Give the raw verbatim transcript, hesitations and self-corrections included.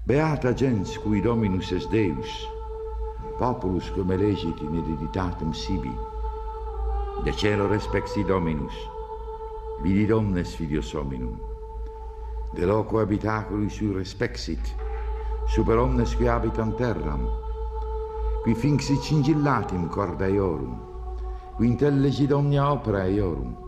Beata gens cui Dominus es Deus, populus cum elegit in hereditatem sibi. De cielo respexi Dominus, vidit omnes filios hominum. De loco habitaculi sui respexit, super omnes qui habitant terram, qui finxit cingillatim corda eorum, qui intellegit omnia opera eorum,